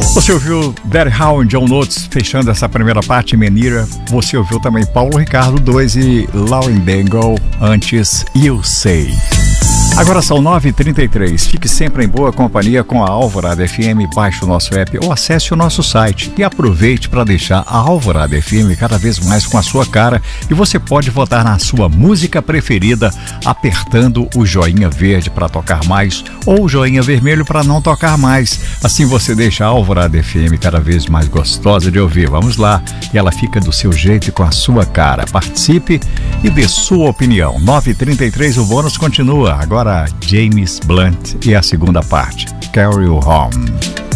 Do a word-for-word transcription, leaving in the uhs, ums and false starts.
Você ouviu Daddy How e John Notes fechando essa primeira parte, Menira. Você ouviu também Paulo Ricardo dois e Lauren Daigle antes You Say. Agora são nove e trinta e três. Fique sempre em boa companhia com a Alvorada F M. Baixe o nosso app ou acesse o nosso site e aproveite para deixar a Alvorada F M cada vez mais com a sua cara. E você pode votar na sua música preferida apertando o joinha verde para tocar mais ou o joinha vermelho para não tocar mais. Assim você deixa a Alvorada F M cada vez mais gostosa de ouvir. Vamos lá, e ela fica do seu jeito e com a sua cara. Participe e dê sua opinião. nove e trinta e três, o bônus continua. Agora James Blunt e a segunda parte, Carry You Home.